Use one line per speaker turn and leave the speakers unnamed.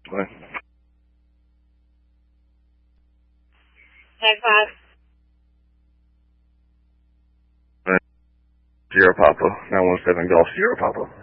Bye.
Tag 5.
Sierra Papa, 917 Golf Sierra Papa.